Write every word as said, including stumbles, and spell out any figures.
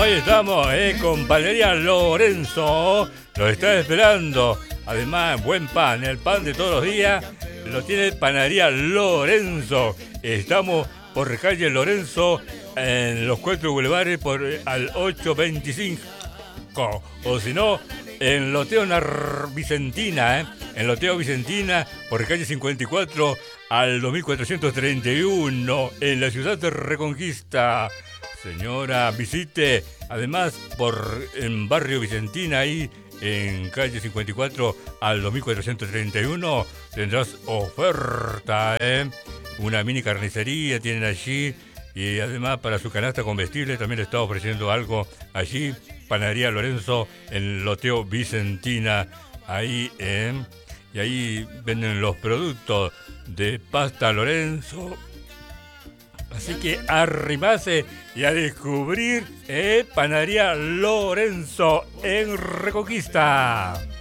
Hoy estamos eh, con Panadería Lorenzo. Lo está esperando. Además, buen pan. El pan de todos los días lo tiene Panadería Lorenzo. Estamos por calle Lorenzo, en los cuatro bulevares, por al ocho veinticinco. O si no, en Loteo Nar Vicentina, ¿eh? En Loteo Vicentina, por calle cincuenta y cuatro al dos mil cuatrocientos treinta y uno, en la ciudad de Reconquista. Señora, visite, además, por en barrio Vicentina, ahí en calle cincuenta y cuatro al dos mil cuatrocientos treinta y uno, tendrás oferta, ¿eh? Una mini carnicería tienen allí. Y además para su canasta comestible también le está ofreciendo algo allí. Panadería Lorenzo en Loteo Vicentina. Ahí, ¿eh? Y ahí venden los productos de pasta Lorenzo. Así que arrimase y a descubrir, ¿eh? Panadería Lorenzo en Reconquista.